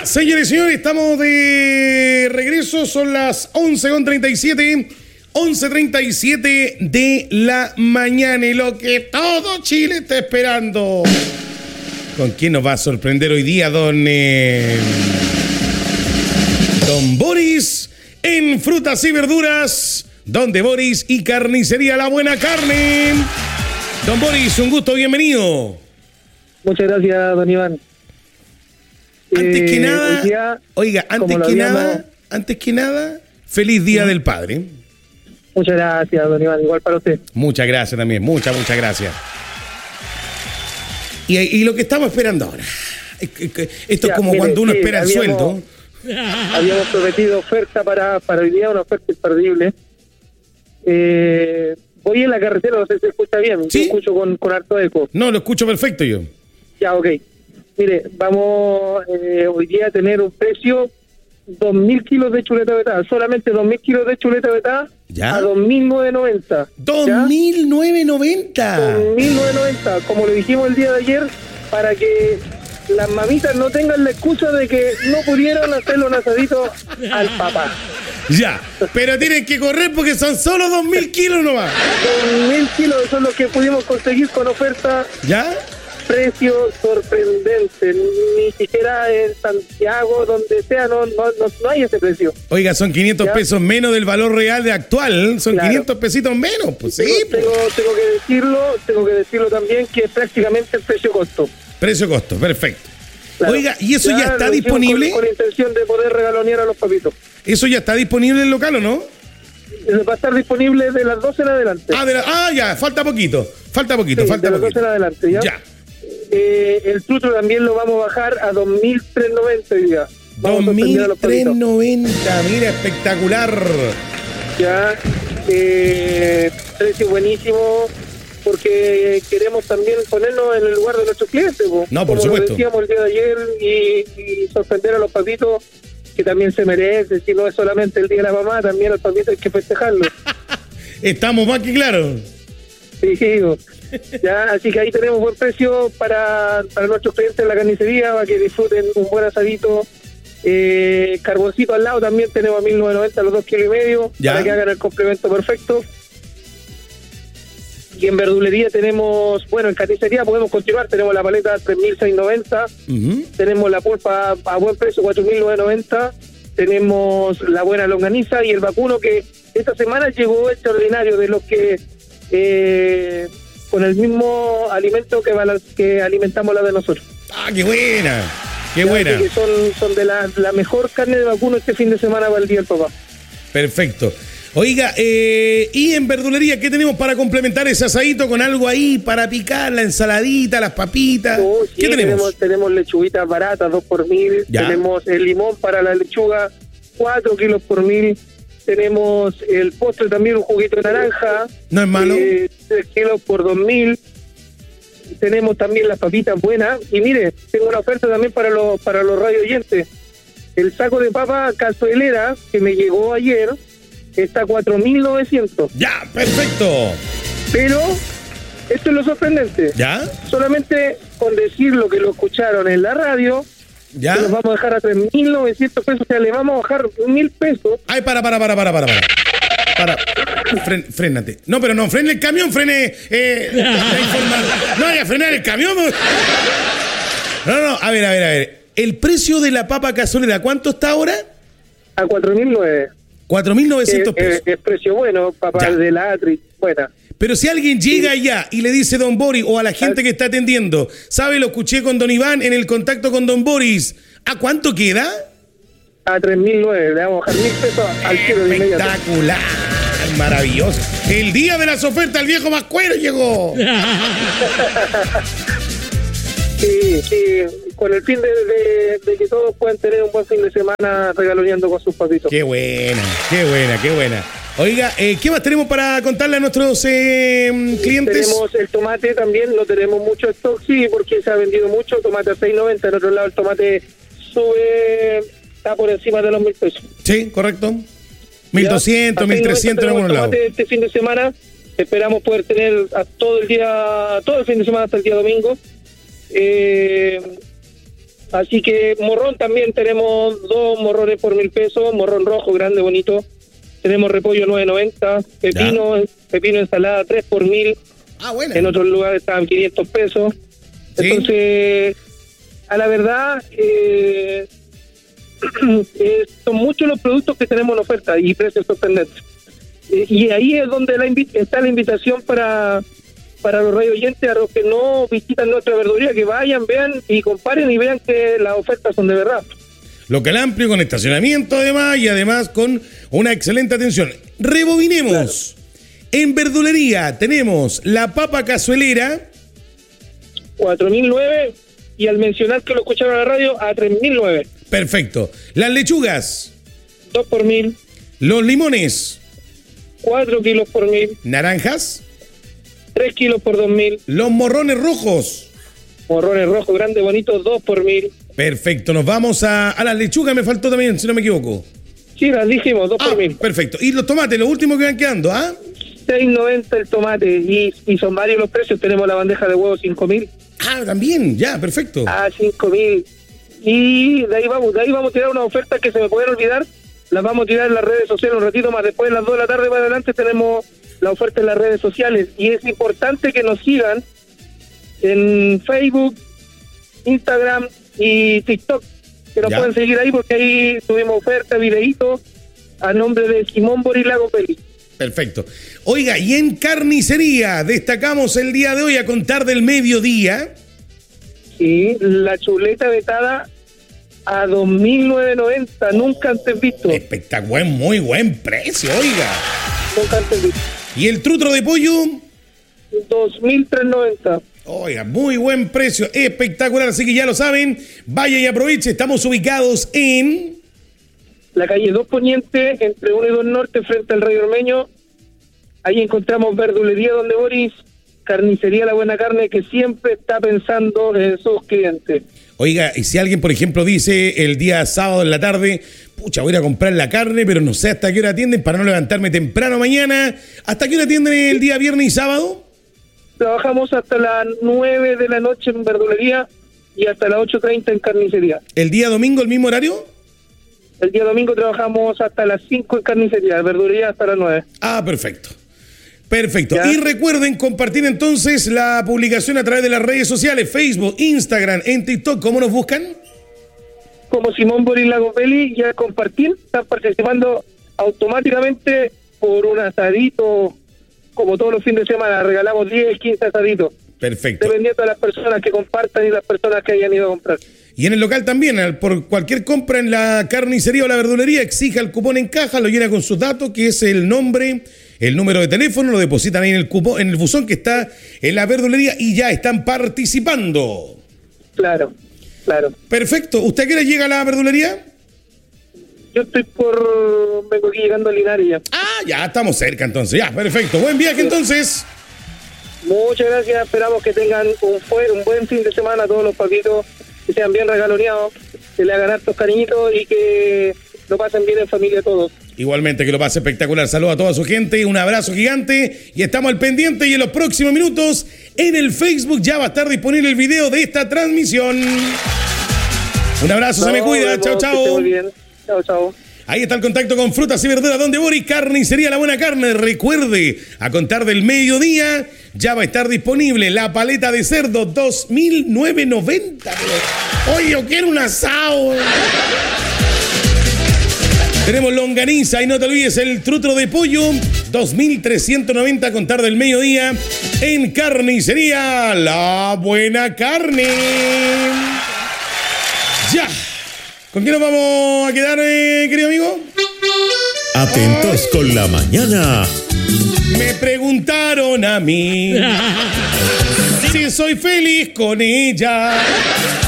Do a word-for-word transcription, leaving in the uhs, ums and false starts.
señores y señores, estamos de regreso, son las once con treinta y siete, once treinta y siete de la mañana y lo que todo Chile está esperando. ¿Con quién nos va a sorprender hoy día, don, eh, don Boris en frutas y verduras? Don de Boris y carnicería La Buena Carne. Don Boris, un gusto, bienvenido. Muchas gracias, don Iván. Antes eh, que nada, día, oiga, antes que habíamos... nada, antes que nada, feliz Día ¿Sí? del Padre. Muchas gracias, don Iván, igual para usted. Muchas gracias también, muchas, muchas gracias. Y, y lo que estamos esperando ahora, esto ya, es como mire, cuando uno sí, espera habíamos, el sueldo. Habíamos prometido oferta para, para hoy día, una oferta imperdible. Eh, voy en la carretera, no sé si se escucha bien, ¿Sí? Yo escucho con, con harto eco. No, lo escucho perfecto yo. Ya, ok. Mire, vamos eh, hoy día a tener un precio, dos mil kilos de chuleta vetada, solamente dos mil kilos de chuleta vetada a dos mil novecientos noventa. dos mil novecientos noventa. dos mil novecientos noventa, como le dijimos el día de ayer, para que las mamitas no tengan la excusa de que no pudieron hacerle un asadito al papá. Ya, pero tienen que correr porque son solo dos mil kilos nomás. dos mil kilos son los que pudimos conseguir con oferta. ¿Ya? Precio sorprendente, ni siquiera en Santiago, donde sea, no no no, no hay ese precio. Oiga, son quinientos ¿Ya? pesos menos del valor real de actual, son claro. quinientos pesitos menos, pues sí. Tengo, tengo, tengo que decirlo, tengo que decirlo también que es prácticamente el precio-costo. Precio-costo, perfecto. Claro. Oiga, ¿y eso ya, ya está disponible? Con, con intención de poder regalonear a los papitos. ¿Eso ya está disponible en el local o no? Va a estar disponible de las doce en adelante. Ah, de la, ah ya, falta poquito, falta poquito, sí, falta de las poquito. doce en adelante, ¿ya? Ya. Eh, el trucho también lo vamos a bajar a dos mil trescientos noventa, diga. dos mil trescientos noventa, mira, espectacular. Ya, eh, precio buenísimo, porque queremos también ponernos en el lugar de nuestros clientes, po. No, por como supuesto. Como decíamos el día de ayer, y, y sorprender a los papitos, que también se merece, si no es solamente el día de la mamá, también al papito hay que festejarlo. Estamos más que claros. Sí, digo. Ya, así que ahí tenemos buen precio para, para nuestros clientes en la carnicería, para que disfruten un buen asadito. Eh, carboncito al lado también tenemos a mil novecientos noventa, los dos kilos y medio, ¿Ya? Para que hagan el complemento perfecto. Y en verdulería tenemos, bueno, en carnicería podemos continuar, tenemos la paleta a tres mil seiscientos noventa, uh-huh. Tenemos la pulpa a, a buen precio, cuatro mil novecientos noventa, tenemos la buena longaniza y el vacuno, que esta semana llegó extraordinario, de los que... Eh, con el mismo alimento que, que alimentamos la de nosotros. ¡Ah, qué buena! ¡Qué ya, buena! Que son, son de la, la mejor carne de vacuno este fin de semana para el Día del Papá. Perfecto. Oiga, eh, y en verdulería, ¿qué tenemos para complementar ese asadito con algo ahí para picar, la ensaladita, las papitas? Oh, sí, ¿Qué tenemos? tenemos? Tenemos lechuguitas baratas, dos por mil. Ya. Tenemos el limón para la lechuga, cuatro kilos por mil. Tenemos el postre también, un juguito de naranja. No es malo. Eh, tres kilos por dos mil. Tenemos también las papitas buenas. Y mire, tengo una oferta también para los para los radio oyentes. El saco de papa cazuelera que me llegó ayer está a cuatro mil novecientos. Ya, perfecto. Pero esto es lo sorprendente. ¿Ya? Solamente con decir lo que lo escucharon en la radio, ¿Ya? Los vamos a dejar a tres mil novecientos pesos, o sea, le vamos a bajar mil pesos. Ay, para, para, para, para, para, para. Para, Fren, frénate. No, pero no, frene el camión, frene... Eh, no, vaya a frenar el camión. No, no, a ver, a ver, a ver. El precio de la papa cazuelera, ¿cuánto está ahora? A cuatro mil nueve. cuatro mil novecientos eh, pesos. Eh, es precio bueno, papa ya. De la Atri, buena. Pero si alguien llega sí. allá y le dice Don Boris, o a la gente que está atendiendo, ¿sabe? Lo escuché con Don Iván en el contacto con Don Boris. ¿A cuánto queda? A tres mil nueve, le vamos a bajar mil pesos al kilo de inmediato. Espectacular, maravilloso. El día de las ofertas, el viejo Mascuero llegó. Sí, sí, con el fin de, de, de que todos puedan tener un buen fin de semana regaloneando con sus papitos. Qué buena, qué buena, qué buena. Oiga, eh, ¿qué más tenemos para contarle a nuestros eh, clientes? Tenemos el tomate también, lo tenemos mucho stock, sí, porque se ha vendido mucho, tomate a seis noventa, en otro lado el tomate sube, está por encima de los mil pesos. Sí, correcto. mil doscientos, mil trescientos en algunos lados. Este fin de semana esperamos poder tener a todo el día, todo el fin de semana hasta el día domingo. Eh, Así que morrón también tenemos dos morrones por mil pesos, morrón rojo, grande, bonito. Tenemos repollo nueve noventa, pepino, ya. pepino ensalada tres por mil. Ah, bueno. En otros lugares estaban quinientos pesos. ¿Sí? Entonces, a la verdad, eh, eh, son muchos los productos que tenemos en oferta y precios sorprendentes. Eh, y ahí es donde la invi- está la invitación para... para los radio oyentes, a los que no visitan nuestra verdulería, que vayan, vean y comparen y vean que las ofertas son de verdad. Local amplio, con estacionamiento además, y además con una excelente atención. Rebobinemos. Claro. En verdulería tenemos la papa cazuelera cuatro mil nueve y al mencionar que lo escucharon en la radio a tres mil nueve. Perfecto. Las lechugas dos por mil. Los limones cuatro kilos por mil. Naranjas tres kilos por dos mil. Los morrones rojos. Morrones rojos, grandes, bonitos, dos por mil. Perfecto, nos vamos a, a las lechugas, me faltó también, si no me equivoco. Sí, las dijimos, dos ah, por mil. Perfecto. Y los tomates, los últimos que van quedando, ¿ah? seis noventa el tomate, y, y son varios los precios. Tenemos la bandeja de huevos cinco mil. Ah, también, ya, perfecto. Ah, cinco mil. Y de ahí vamos, de ahí vamos a tirar una oferta que se me pueden olvidar. Las vamos a tirar en las redes sociales un ratito más. Después de las dos de la tarde para adelante tenemos la oferta en las redes sociales, y es importante que nos sigan en Facebook, Instagram y TikTok, que nos ya. pueden seguir ahí porque ahí subimos ofertas, videitos a nombre de Simón Borilago Peli. Perfecto. Oiga, y en carnicería destacamos el día de hoy a contar del mediodía. Sí, la chuleta vetada a dos mil novecientos noventa, nunca antes visto. Espectacular, muy buen precio, oiga. Nunca antes visto. ¿Y el trutro de pollo? dos mil trescientos noventa. Oiga, muy buen precio, espectacular. Así que ya lo saben, vaya y aproveche. Estamos ubicados en la calle dos Poniente, entre uno y dos Norte, frente al Rey Ormeño. Ahí encontramos verdulería Donde Boris, carnicería La Buena Carne, que siempre está pensando en sus clientes. Oiga, y si alguien, por ejemplo, dice el día sábado en la tarde, pucha, voy a ir a comprar la carne, pero no sé hasta qué hora atienden para no levantarme temprano mañana. ¿Hasta qué hora atienden el día viernes y sábado? Trabajamos hasta las nueve de la noche en verdulería y hasta las ocho treinta en carnicería. ¿El día domingo el mismo horario? El día domingo trabajamos hasta las cinco en carnicería, verdulería hasta las nueve. Ah, perfecto. Perfecto. ¿Ya? Y recuerden compartir entonces la publicación a través de las redes sociales, Facebook, Instagram, en TikTok. ¿Cómo nos buscan? Como Simón Borilago Peli, y al compartir están participando automáticamente por un asadito. Como todos los fines de semana, regalamos diez, quince asaditos. Perfecto. Dependiendo de las personas que compartan y las personas que hayan ido a comprar. Y en el local también, por cualquier compra en la carnicería o la verdulería, exija el cupón en caja, lo llena con sus datos, que es el nombre, el número de teléfono, lo depositan ahí en el cupón, en el buzón que está en la verdulería y ya están participando. Claro, claro. Perfecto. ¿Usted a qué hora llega a la verdulería? Yo estoy por... vengo aquí llegando a Linares ya. Ah, ya estamos cerca entonces, ya, perfecto. Buen viaje entonces. Muchas gracias, esperamos que tengan un, fue, un buen fin de semana todos los papitos, que sean bien regaloneados, que le hagan hartos cariñitos y que lo pasen bien en familia todos. Igualmente, que lo pase espectacular. Saludos a toda su gente, un abrazo gigante y estamos al pendiente, y en los próximos minutos en el Facebook ya va a estar disponible el video de esta transmisión. Un abrazo, no, se me cuida, chao, chao. Que esté muy bien. Chao, chao. Ahí está el contacto con frutas y verduras Donde Boris, carnicería La Buena Carne. Recuerde, a contar del mediodía ya va a estar disponible la paleta de cerdo dos mil novecientos noventa. Oye, yo quiero un asado. Tenemos longaniza y no te olvides el trutro de pollo, dos mil trescientos noventa a contar del mediodía en carnicería La Buena Carne. Ya. ¿Con quién nos vamos a quedar, eh, querido amigo? Atentos Ay. Con la mañana. Me preguntaron a mí si soy feliz con ella.